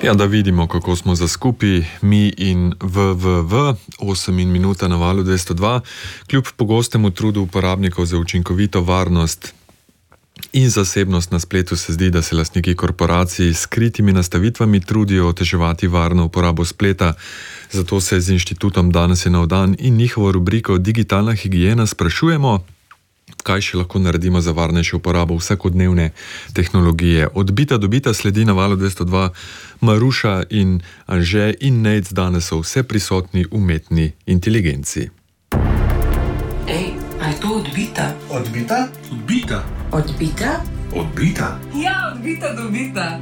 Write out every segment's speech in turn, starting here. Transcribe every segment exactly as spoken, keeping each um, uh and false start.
Ja, da vidimo, kako smo za skupaj, mi in V V V, osem in minuta na valu dvesto dva, kljub pogostemu trudu uporabnikov za učinkovito varnost in zasebnost na spletu se zdi, da se lastniki korporacij s skritimi nastavitvami trudijo oteževati varno uporabo spleta. Zato se z inštitutom Danes je nov dan in njihovo rubriko Digitalna higiena sprašujemo, kaj še lahko naredimo za varnejšo uporabo vsakodnevne tehnologije. Od bita do bita sledi na valu dvesto dva Maruša in Anže in Nejc, danes so vse prisotni umetni inteligenci. Ej, a je to odbita? Odbita? Odbita. Odbita? Odbita. Ja, odbita do bita.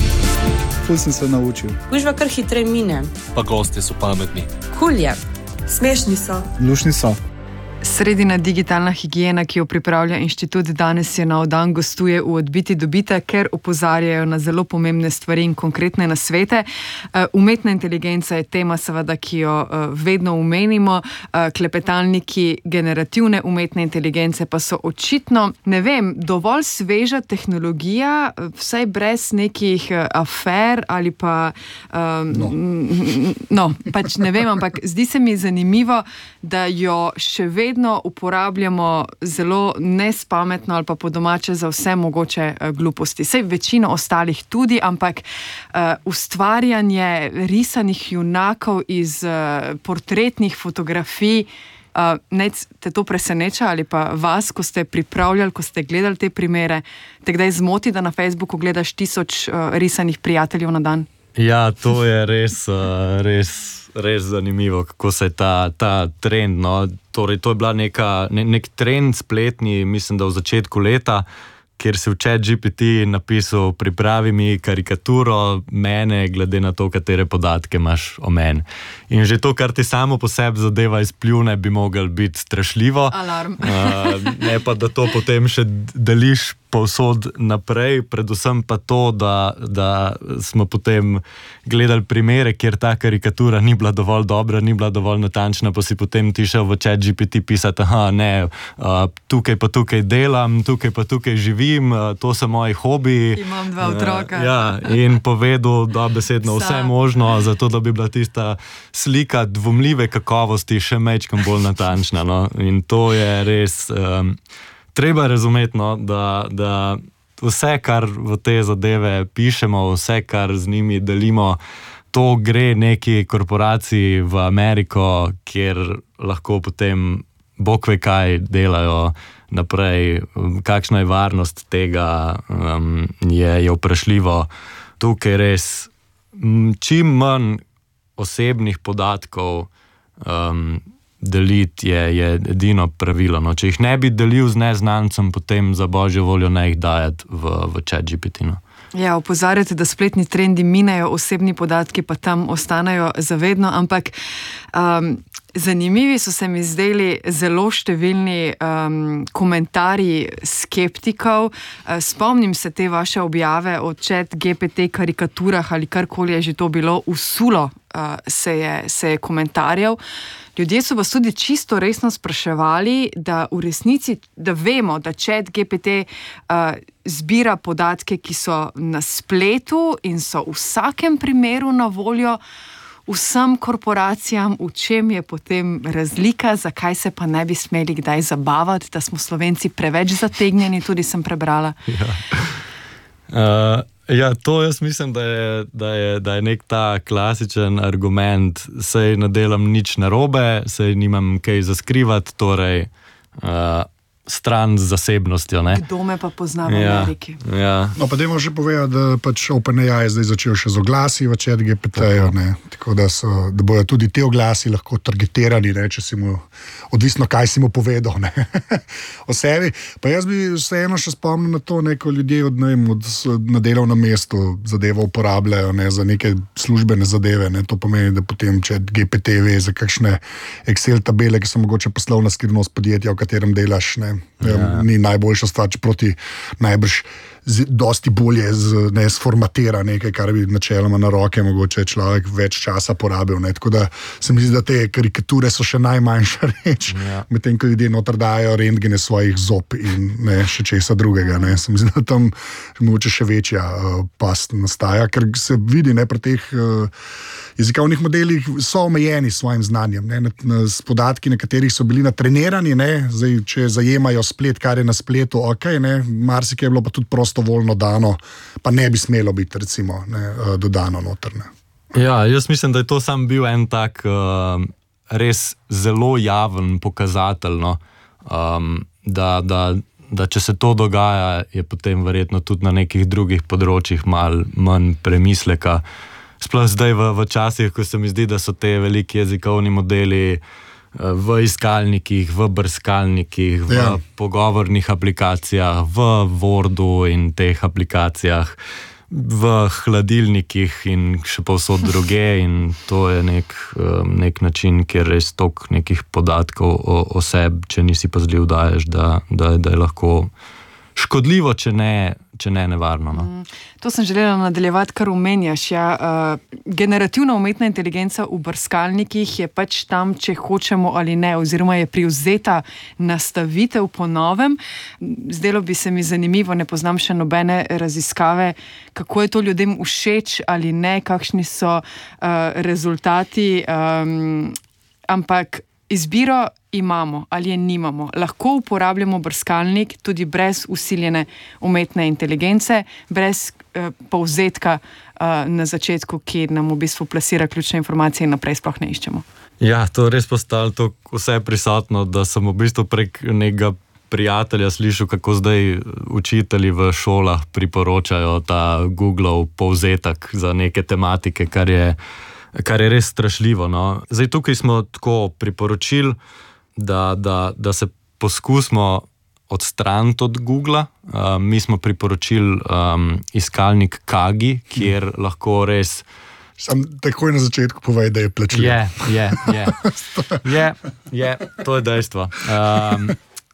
Tu sem se naučil. Gužva kar hitrej mine. Pa gostje so pametni. Kul je. Smešni so. Lušni so. Sredina digitalna higiena, ki jo pripravlja inštitut Danes je nov dan, gostuje v Odbiti do bita, ker opozarjajo na zelo pomembne stvari in konkretne nasvete. Umetna inteligenca je tema, seveda, ki jo vedno omenimo. Klepetalniki generativne umetne inteligence pa so očitno, ne vem, dovolj sveža tehnologija, vsaj brez nekih afer ali pa um, no. no, pač ne vem, ampak zdi se mi zanimivo, da jo še vedno uporabljamo zelo nespametno ali pa po domače za vse mogoče gluposti. Sej večino ostalih tudi, ampak uh, ustvarjanje risanih junakov iz uh, portretnih fotografij, uh, Nec, te to preseneča ali pa vas, ko ste pripravljali, ko ste gledali te primere, te kdaj zmoti, da na Facebooku gledaš tisoč uh, risanih prijateljev na dan? Ja, to je res, uh, res res zanimivo, kako se je ta, ta trend, no, torej to je bila neka, ne, nek trend spletni, mislim, da v začetku leta, kjer si v ChatGPT napisal, pripravi mi karikaturo mene, glede na to, katere podatke imaš o meni. In že to, kar ti samo po sebi zadeva izpljune, bi mogel biti strašljivo. Alarm. uh, ne pa, da to potem še deliš povsod naprej, predvsem pa to, da, da smo potem gledali primere, kjer ta karikatura ni bila dovolj dobra, ni bila dovolj natančna, pa si potem ti šel v ChatGPT pisati, aha, ne, uh, tukaj pa tukaj delam, tukaj pa tukaj živim, uh, to so moji hobiji. Imam dva otroka. Uh, ja, in povedal dobesedno vse možno, zato da bi bila tista slika dvomljive kakovosti še majčkam bolj natančna. No? In to je res... Um, Treba razumeti, no, da, da vse, kar v te zadeve pišemo, vse, kar z njimi delimo, to gre neki korporaciji v Ameriko, kjer lahko potem bog ve kaj delajo naprej, kakšna je varnost tega, um, je, je vprašljivo. Tukaj res čim manj osebnih podatkov um, deliti je, je edino pravilo. No. Če jih ne bi delil z neznancem, potem za božjo voljo ne jih dajati v, v ChatGPT. No. Ja, opozarjate, da spletni trendi minejo, osebni podatki pa tam ostanejo zavedno, ampak um, zanimivi so se mi zdeli zelo številni um, komentarji skeptikov. Uh, spomnim se te vaše objave o ChatGPT karikaturah ali karkoli je že to bilo, usulo uh, se je, se je komentarjev. Ljudje so vas tudi čisto resno spraševali, da v resnici, da vemo, da ChatGPT uh, zbira podatke, ki so na spletu in so v vsakem primeru na voljo vsem korporacijam, v čem je potem razlika, zakaj se pa ne bi smeli kdaj zabavati, da smo Slovenci preveč zategnjeni, tudi sem prebrala. Ja. Uh... Ja, to jaz mislim, da je, da je, da je nek ta klasičen argument, sej ne delam nič narobe, sej nimam kaj za skrivati, torej uh, stran z zasebnostjo. Ne? Kdo me pa pozna v ja, Ameriki? Ja. No, pa dajmo že povedati, da pač OpenAI je zdaj začel še z oglasi v ChatGPT-ju, tako da, so, da bojo tudi ti oglasi lahko targetirani, ne, če si mu, odvisno kaj si mu povedal, ne, o sebi. Pa jaz bi vseeno še spomnil na to, neko ljudje od, ne vem, od, na delovnem mestu zadevo uporabljajo, ne, za neke službene zadeve, ne, to pomeni, da potem ChatGPT ve za kakšne Excel tabele, ki so mogoče poslovna skrivnost podjetja, v katerem delaš, ne. Ja. Ni najboljša stvar, proti najbrž z, dosti bolje z, ne, sformatira nekaj, kar bi načeloma na roke mogoče človek več časa porabil. Ne. Tako da se mi zdi, da te karikature so še najmanjša reč, ja. Medtem ko ljudje noter dajo rentgene svojih zob in ne, še česa drugega. Ne. Se mi zdi, da tam mogoče še večja uh, past nastaja, ker se vidi, ne, pri teh uh, jezikovnih modelih so omejeni s svojim znanjem. Ne, na, na, s podatki, na katerih so bili natrenirani, ne, zdaj, če zajemajo splet, kar je na spletu, ok, ne, marsikaj je bilo pa tudi prostovoljno dano, pa ne bi smelo biti recimo ne, dodano noter. Ne. Ja, jaz mislim, da je to sam bil en tak uh, res zelo javen pokazatelj, no, um, da, da, da če se to dogaja, je potem verjetno tudi na nekih drugih področjih malo manj premisleka. Sploh zdaj v, v časih, ko se mi zdi, da so te veliki jezikovni modeli v iskalnikih, v brskalnikih, v ja. pogovornih aplikacijah, v Wordu in teh aplikacijah, v hladilnikih in še povsod druge, in to je nek, nek način, kjer res toliko nekih podatkov o, o sebi, če nisi pazljiv, daješ, da, da, da je lahko škodljivo, če ne, če ne nevarno. No. To sem želela nadaljevati, kar omenjaš. Ja. Uh, generativna umetna inteligenca v brskalnikih je pač tam, če hočemo ali ne, oziroma je privzeta nastavitev po novem. Zdelo bi se mi zanimivo, ne poznam še nobene raziskave, kako je to ljudem všeč ali ne, kakšni so uh, rezultati, um, ampak izbiro imamo ali je nimamo. Lahko uporabljamo brskalnik tudi brez usiljene umetne inteligence, brez uh, povzetka uh, na začetku, ki nam v bistvu plasira ključne informacije in naprej sploh ne iščemo. Ja, to je res postalo to vse prisotno, da sem v bistvu prek nekega prijatelja slišal, kako zdaj učitelji v šolah priporočajo ta Googlov povzetek za neke tematike, kar je kar je res strašljivo. No. Zdaj tukaj smo tako priporočili, da, da, da se poskusimo odstraniti od Googla. Uh, mi smo priporočili um, iskalnik Kagi, kjer hmm. lahko res... Sam takoj na začetku povej, da je plačljiv. Je, je, je. Je, je, to je dejstvo. Um,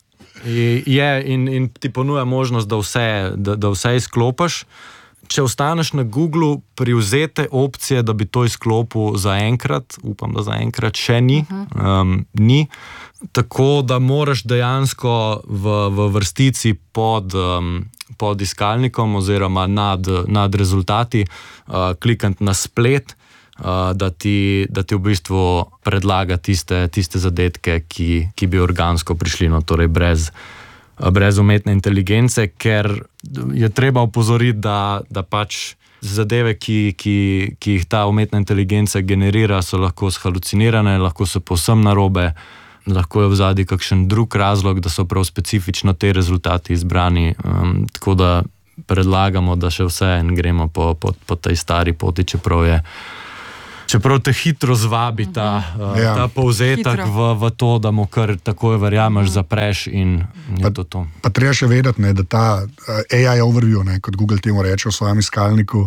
je in, in ti ponuja možnost, da vse, da, da vse izklopiš. Če ostaneš na Googlu, privzete opcije, da bi to izklopil zaenkrat, upam, da zaenkrat še ni, um, ni. Tako da moraš dejansko v, v vrstici pod, um, pod iskalnikom oziroma nad, nad rezultati uh, klikati na splet, uh, da, ti, da ti v bistvu predlaga tiste, tiste zadetke, ki, ki bi organsko prišli, no, torej brez brez umetne inteligence, ker je treba opozoriti, da, da pač zadeve, ki, ki, ki jih ta umetna inteligenca generira, so lahko zhalucinirane, lahko so povsem narobe, lahko je v zadnji kakšen drug razlog, da so prav specifično te rezultati izbrani. Um, tako da predlagamo, da še vse en gremo po, po, po tej stari poti, čeprav je Čeprav te hitro zvabi ta, uh, ja. ta povzetek v, v to, da mu kar takoj verjameš, zapreš in je pa, to to. Pa treba še vedeti, ne, da ta A I overview, ne, kot Google temu reče v svojem iskalniku,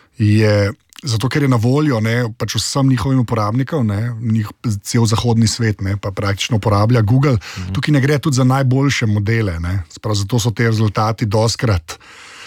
je zato, ker je na voljo ne, pač vsem njihovim uporabnikom, ne, njih, cel zahodni svet ne, pa praktično uporablja Google. Mhm. Tukaj ne gre tudi za najboljše modele. Ne, sprav, zato so te rezultati doskrat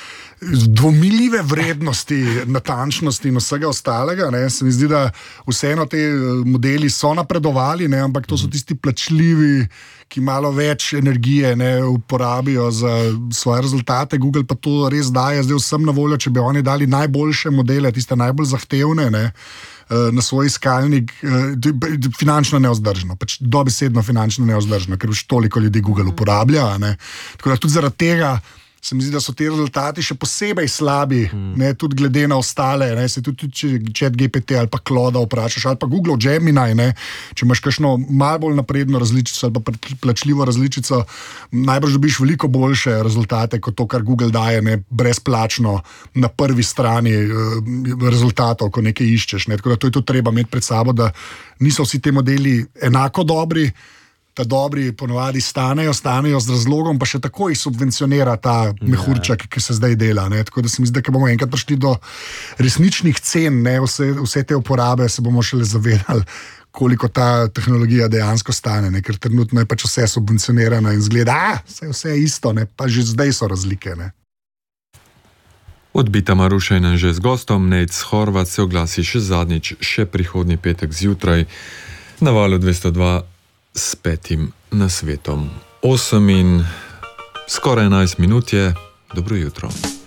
dvomiljive vrednosti, natančnosti in vsega ostalega. Ne. Se mi zdi, da vseeno te modeli so napredovali, ne, ampak to so tisti plačljivi, ki malo več energije ne, uporabijo za svoje rezultate. Google pa to res daje zdaj vsem na voljo, če bi oni dali najboljše modele, tiste najbolj zahtevne, ne, na svoj iskalnik, finančno neozdržno, pač dobesedno finančno neozdržno, ker už toliko ljudi Google uporablja. Ne. Tako da tudi zaradi tega se mi zdi, da so te rezultati še posebej slabi, hmm. ne, tudi glede na ostale, ne, se tudi, tudi Chat G P T ali pa Claude vprašaš, ali pa Google Gemini, ne, če imaš kakšno malo bolj napredno različico ali pa plačljivo različico, najbrž dobiš veliko boljše rezultate, kot to, kar Google daje, ne, brezplačno na prvi strani uh, rezultatov, ko nekaj iščeš. Ne, tako da to je tudi treba imeti pred sabo, da niso vsi te modeli enako dobri, ta dobri ponovadi stanejo, stanejo z razlogom, pa še tako jih subvencionira ta mehurček, ki se zdaj dela. Ne? Tako da se mi zdi, da bomo enkrat prišli do resničnih cen, ne? Vse, vse te uporabe, se bomo šele zavedali, koliko ta tehnologija dejansko stane, ne? Ker trenutno je pač vse subvencionirano in zgleda, a, vse, vse je isto, ne? Pa že zdaj so razlike. Ne? Odbita Marušajna že z gostom, Nejc Horvat se oglasi še zadnjič, še prihodnji petek zjutraj na valu dvesto dva s petim nasvetom. osem in skoraj enajst minut je, dobro jutro.